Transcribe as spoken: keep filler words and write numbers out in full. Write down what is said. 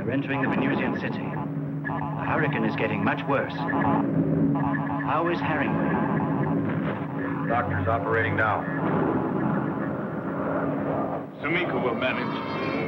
We're entering the Venusian city. The hurricane is getting much worse. How is Harrington? Doctor's operating now. Sumika will manage.